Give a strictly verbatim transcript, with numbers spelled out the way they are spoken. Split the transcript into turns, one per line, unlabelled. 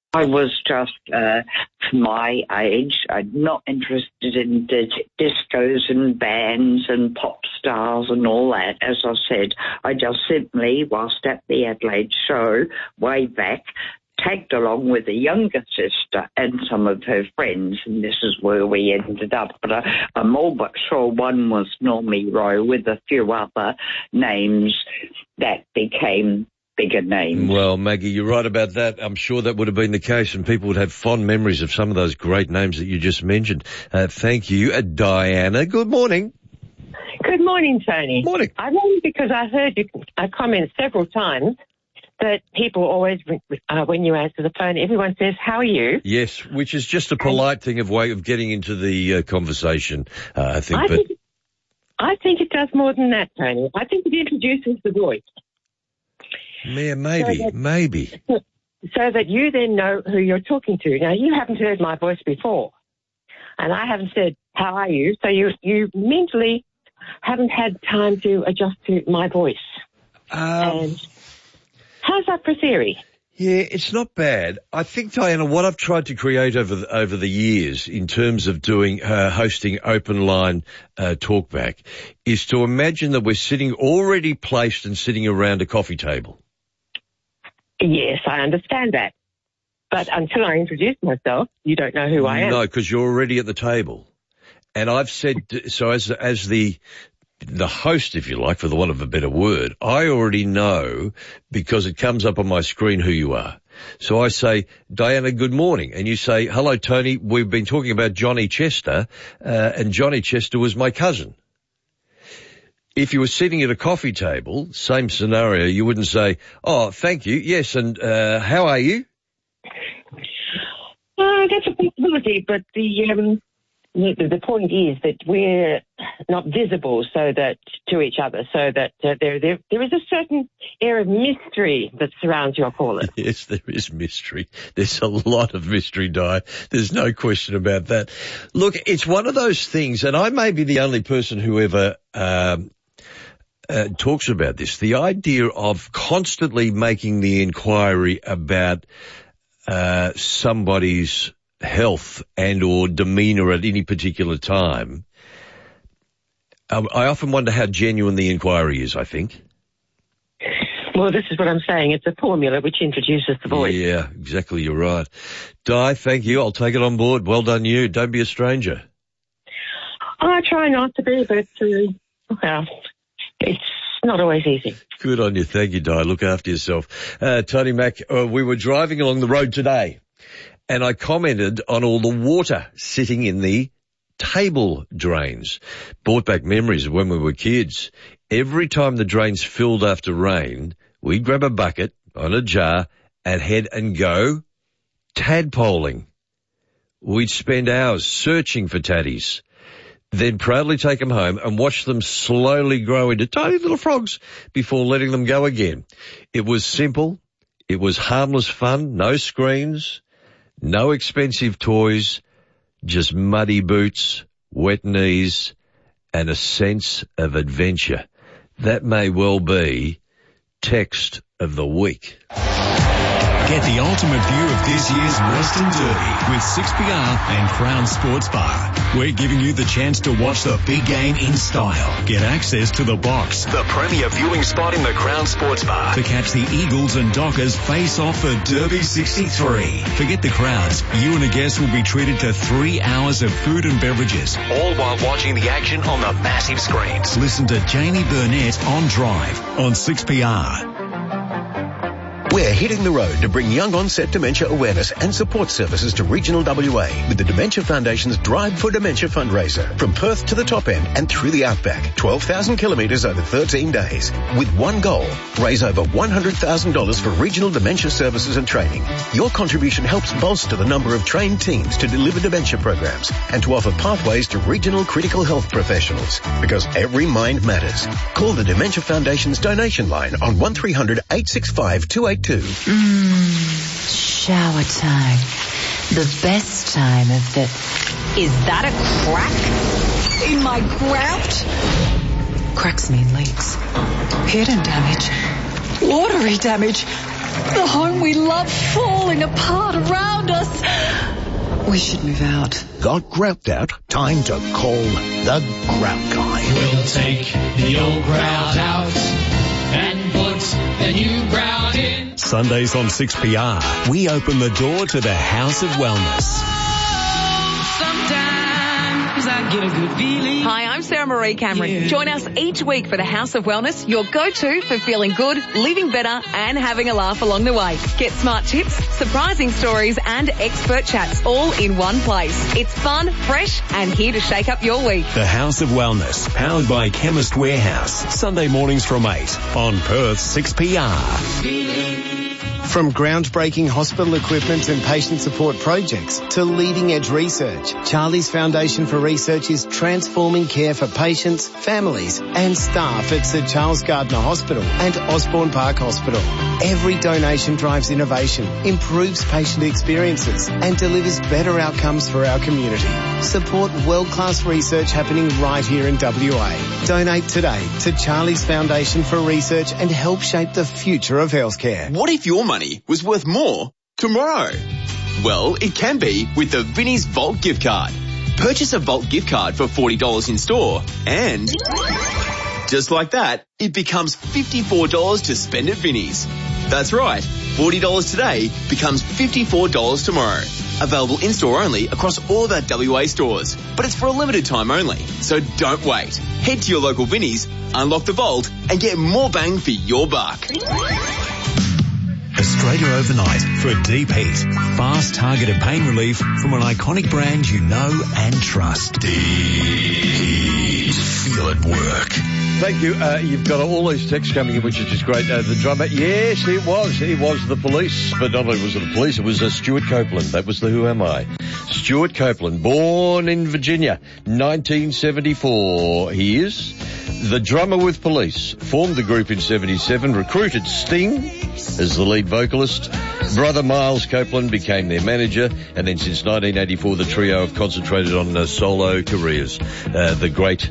I was just, uh, my age, I'm not interested in dis- discos and bands and pop stars and all that. As I said, I just simply, whilst at the Adelaide show way back, tagged along with a younger sister and some of her friends, and this is where we ended up. But I, I'm all but sure one was Normie Rowe with a few other names that became bigger names.
Well, Maggie, you're right about that. I'm sure that would have been the case, and people would have fond memories of some of those great names that you just mentioned. Uh, thank you. Uh, Diana, good morning.
Good morning, Tony.
Morning.
I rang because I heard you uh, comment several times that people always, uh, when you answer the phone, everyone says, how are you?
Yes, which is just a polite thing of way of getting into the uh, conversation, uh, I think.
I,
but...
think I think it does more than that, Tony. I think it introduces the voice.
Yeah, maybe,
so that,
maybe.
So that you then know who you're talking to. Now, you haven't heard my voice before, and I haven't said, how are you? So you, you mentally haven't had time to adjust to my voice.
Um,
and how's that for theory?
Yeah, it's not bad. I think, Diana, what I've tried to create over the, over the years in terms of doing, uh, hosting open line, uh, talkback is to imagine that we're sitting already placed and sitting around a coffee table.
Yes, I understand that. But until I introduce myself, you don't know who I am.
No, because you're already at the table. And I've said, so as, as the, the host, if you like, for the want of a better word, I already know because it comes up on my screen who you are. So I say, Diana, good morning. And you say, hello, Tony. We've been talking about Johnny Chester, uh, and Johnny Chester was my cousin. If you were sitting at a coffee table, same scenario, you wouldn't say, oh, thank you. Yes. And, uh, how are you?
Uh, that's a possibility, but the, um, the, the point is that we're not visible so that to each other, so that uh, there, there, there is a certain air of mystery that surrounds your caller.
Yes, there is mystery. There's a lot of mystery, Di. There's no question about that. Look, it's one of those things, and I may be the only person who ever, um, Uh, talks about this, the idea of constantly making the inquiry about uh, somebody's health and or demeanour at any particular time. Um, I often wonder how genuine the inquiry is, I think.
Well, this is what I'm saying. It's a formula which introduces the voice.
Yeah, exactly. You're right. Di, thank you. I'll take it on board. Well done you. Don't be a stranger.
I try not to be, but, uh, well... it's not always easy.
Good on you. Thank you, Di. Look after yourself. Uh, Tony Mac, uh, we were driving along the road today and I commented on all the water sitting in the table drains. Brought back memories of when we were kids. Every time the drains filled after rain, we'd grab a bucket on a jar and head and go tadpoling. We'd spend hours searching for taddies. Then proudly take them home and watch them slowly grow into tiny little frogs before letting them go again. It was simple. It was harmless fun. No screens, no expensive toys, just muddy boots, wet knees, and a sense of adventure. That may well be text of the week.
Get the ultimate view of this year's Western Derby with six P R and Crown Sports Bar. We're giving you the chance to watch the big game in style. Get access to the box, the premier viewing spot in the Crown Sports Bar, to catch the Eagles and Dockers face off for Derby sixty-three. Forget the crowds. You and a guest will be treated to three hours of food and beverages, all while watching the action on the massive screens. Listen to Jamie Burnett on Drive on six P R.
We're hitting the road to bring young onset dementia awareness and support services to regional W A with the Dementia Foundation's Drive for Dementia fundraiser. From Perth to the top end and through the outback, twelve thousand kilometres over thirteen days. With one goal, raise over one hundred thousand dollars for regional dementia services and training. Your contribution helps bolster the number of trained teams to deliver dementia programs and to offer pathways to regional critical health professionals. Because every mind matters. Call the Dementia Foundation's donation line on one three hundred eight six five two eight two.
Mmm, shower time. The best time of the... Is that a crack in my grout? Cracks mean leaks. Hidden damage. Watery damage. The home we love falling apart around us. We should move out.
Got grout out? Time to call the Grout Guy.
We'll take the old grout out and put the new grout in.
Sundays on six P R, we open the door to the House of Wellness.
Sometimes I get a good feeling.
Hi, I'm Sarah Marie Cameron.
Yeah.
Join us each week for the House of Wellness, your go-to for feeling good, living better, and having a laugh along the way. Get smart tips, surprising stories, and expert chats all in one place. It's fun, fresh, and here to shake up your week.
The House of Wellness, powered by Chemist Warehouse. Sunday mornings from eight on Perth six P R.
From groundbreaking hospital equipment and patient support projects to leading-edge research, Charlie's Foundation for Research is transforming care for patients, families and staff at Sir Charles Gardner Hospital and Osborne Park Hospital. Every donation drives innovation, improves patient experiences and delivers better outcomes for our community. Support world-class research happening right here in W A. Donate today to Charlie's Foundation for Research and help shape the future of healthcare.
What if your money was worth more tomorrow? Well, it can be with the Vinnie's Vault gift card. Purchase a Vault gift card for forty dollars in store and just like that, it becomes fifty-four dollars to spend at Vinnie's. That's right, forty dollars today becomes fifty-four dollars tomorrow. Available in-store only across all of our W A stores, but it's for a limited time only, so don't wait. Head to your local Vinnie's, unlock the Vault and get more bang for your buck.
Australia Overnight for Deep Heat. Fast targeted pain relief from an iconic brand you know and trust. Deep Heat. Feel it work.
Thank you. Uh, you've got all these texts coming in, which is just great. Uh, the drummer, yes, it was. It was the police. But not only was it the police, it was uh, Stuart Copeland. That was the Who Am I. Stuart Copeland, born in Virginia, nineteen seventy-four. He is the drummer with Police. Formed the group in seventy-seven, recruited Sting as the lead vocalist. Brother Miles Copeland became their manager, and then since nineteen eighty-four, the trio have concentrated on uh, solo careers. Uh, the great